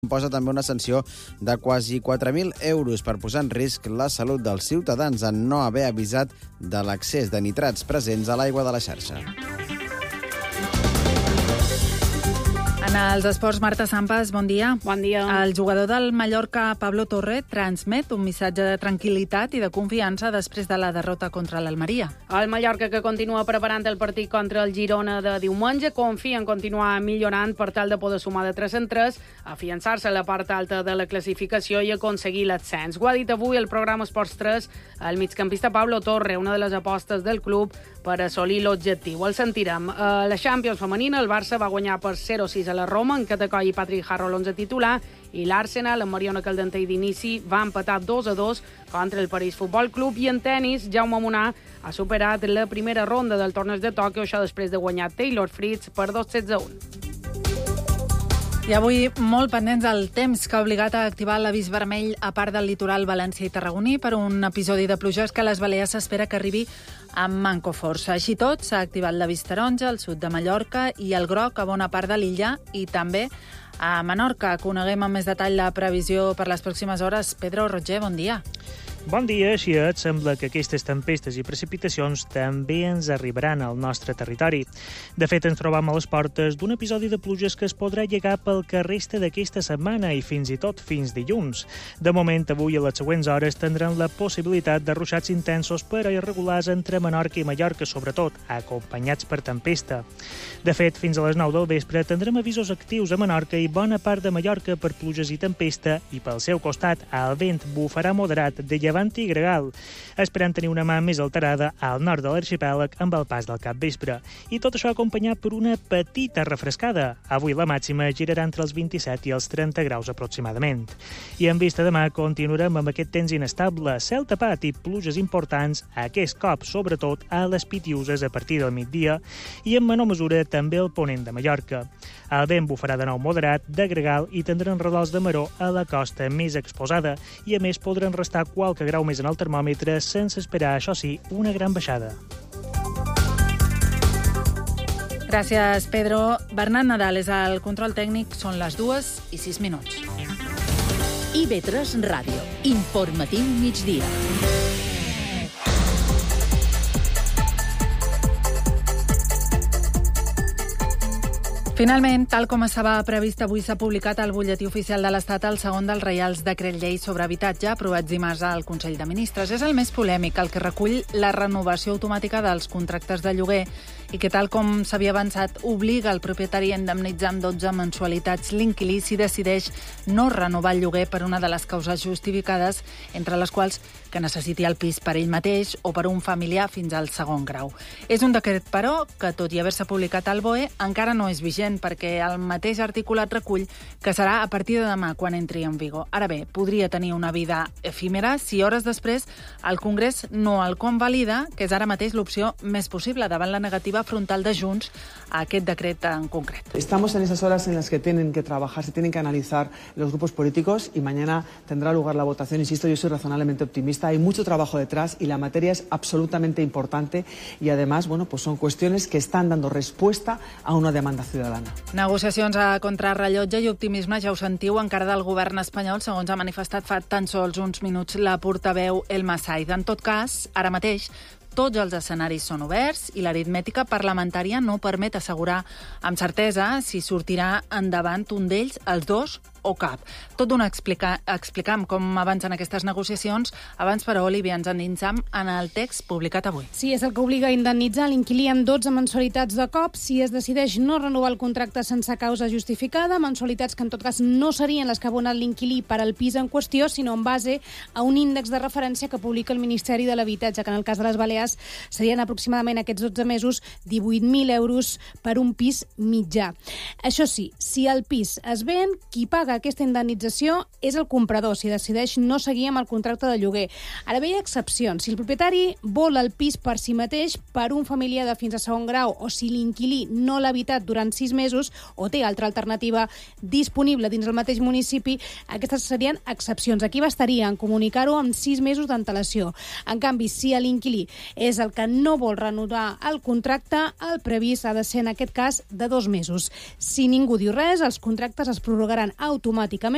Posa també una sanció de quasi 4.000 euros per posar en risc la salut dels ciutadans en no haver avisat de l'excés de nitrats presents a l'aigua de la xarxa. En els esports, Marta Sampas, bon dia. Bon dia. El jugador del Mallorca, Pablo Torre, transmet un missatge de tranquil·litat i de confiança després de la derrota contra l'Almeria. El Mallorca, que continua preparant el partit contra el Girona de diumenge, confia en continuar millorant per tal de poder sumar de 3 en 3, afiançar-se a la part alta de la classificació i aconseguir l'ascens. Ho ha dit avui el programa Esports 3 el migcampista Pablo Torre, una de les apostes del club per assolir l'objectiu. El sentirem. A la Champions femenina, el Barça va guanyar per 0-6 a la Roma, en Catacoll i Patrick Harrow l'11 titular, i l'Arsenal, amb Mariona Caldentey d'inici, va empatar 2-2 contra el París Futbol Club. I en tenis, Jaume Munar ha superat la primera ronda del torneig de Tòquio, això després de guanyar Taylor Fritz per 2-16-1. I avui molt pendents del temps que ha obligat a activar l'avís vermell a part del litoral València i Tarragoní per un episodi de pluges que a les Balears s'espera que arribi amb manco força. Així tot, s'ha activat l'avís taronja al sud de Mallorca i el groc a bona part de l'illa i també a Menorca. Coneguem amb més detall la previsió per les pròximes hores. Pedro Roger, bon dia. Bon dia, així et sembla que aquestes tempestes i precipitacions també ens arribaran al nostre territori. De fet, ens trobam a les portes d'un episodi de pluges que es podrà llegar pel que resta d'aquesta setmana i fins i tot fins dilluns. De moment, avui a les següents hores tindran la possibilitat de ruixats intensos però irregulars entre Menorca i Mallorca, sobretot, acompanyats per tempesta. De fet, fins a les 9 del vespre tindrem avisos actius a Menorca i bona part de Mallorca per pluges i tempesta i pel seu costat el vent bufarà moderat de llevant i gregal, esperant tenir una mà més alterada al nord de l'arxipèlag amb el pas del capvespre. I tot això acompanyat per una petita refrescada. Avui la màxima girarà entre els 27 i els 30 graus aproximadament. I en vista demà continuarem amb aquest temps inestable, cel tapat i pluges importants, aquest cop sobretot a les Pitiuses a partir del migdia i en menor mesura també al ponent de Mallorca. El vent bufarà de nou moderat, de gregal i tindran redols de maró a la costa més exposada i a més podran restar qualque grau més en el termòmetre sense esperar, això sí, una gran baixada. Gràcies, Pedro. Bernat Nadal és al control tècnic, són les 2:06. IB3 Ràdio, informatiu migdia. Finalment, tal com estava previst, avui s'ha publicat al butlletí oficial de l'Estat el segon dels reials decret llei sobre habitatge aprovats dimarts al Consell de Ministres. És el més polèmic, el que recull la renovació automàtica dels contractes de lloguer i que, tal com s'havia avançat, obliga el propietari a indemnitzar amb 12 mensualitats l'inquilí si decideix no renovar el lloguer per una de les causes justificades, entre les quals que necessiti el pis per ell mateix o per un familiar fins al segon grau. És un decret, però, que tot i haver-se publicat al BOE, encara no és vigent perquè el mateix articulat recull que serà a partir de demà quan entri en vigor. Ara bé, podria tenir una vida efímera si hores després el Congrés no el convalida, que és ara mateix l'opció més possible davant la negativa frontal de Junts a aquest decret en concret. Estamos en esas horas en las que tienen que trabajar, se tienen que analizar los grupos políticos y mañana tendrá lugar la votación. Insisto, yo soy razonablemente optimista. Hay mucho trabajo detrás y la materia es absolutamente importante y además, bueno, pues son cuestiones que están dando respuesta a una demanda ciudadana. Negociacions a contrarrellotge i optimisme, ja ho sentiu, encara del govern espanyol, segons ha manifestat fa tan sols uns minuts la portaveu Elma Said. En tot cas, ara mateix, tots els escenaris són oberts i l'aritmètica parlamentària no permet assegurar amb certesa si sortirà endavant un d'ells, els dos o cap. Tot d'una explicam com avancen aquestes negociacions. Abans, però, Olivia, ens endinsam en el text publicat avui. Sí, és el que obliga a indemnitzar l'inquilí amb 12 mensualitats de cop si es decideix no renovar el contracte sense causa justificada, mensualitats que en tot cas no serien les que ha abonat l'inquilí per al pis en qüestió, sinó en base a un índex de referència que publica el Ministeri de l'Habitatge, que en el cas de les Balears serien aproximadament aquests 12 mesos 18.000 euros per un pis mitjà. Això sí, si el pis es ven, qui paga aquesta indemnització és el comprador, si decideix no seguir amb el contracte de lloguer. Ara bé, hi ha excepcions. Si el propietari vol el pis per si mateix, per un familiar de fins a segon grau, o si l'inquilí no l'ha habitat durant 6 mesos o té altra alternativa disponible dins el mateix municipi, aquestes serien excepcions. Aquí bastaria en comunicar-ho amb 6 mesos d'antelació. En canvi, si l'inquilí és el que no vol renovar el contracte, el previst ha de ser en aquest cas de 2 mesos. Si ningú diu res, els contractes es prorrogaran automàticament